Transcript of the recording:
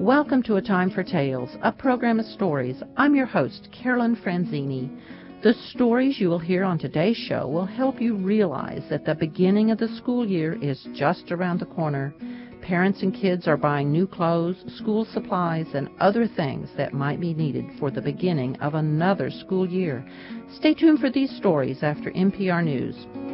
Welcome to A Time for Tales, a program of stories. I'm your host, Carolyn Franzini. The stories you will hear on today's show will help you realize that the beginning of the school year is just around the corner. Parents and kids are buying new clothes, school supplies, and other things that might be needed for the beginning of another school year. Stay tuned for these stories after NPR News.